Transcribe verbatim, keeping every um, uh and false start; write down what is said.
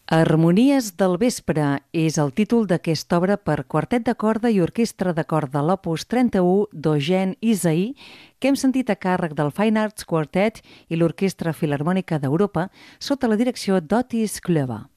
Harmonies del vespre és el títol d'aquesta obra per quartet de corda i orquestra de corda l'Opus trenta-u d'Eugène Ysaÿe, que hem sentit a càrrec del Fine Arts Quartet i l'Orquestra Filharmònica d'Europa sota la direcció d'Otis Klöver.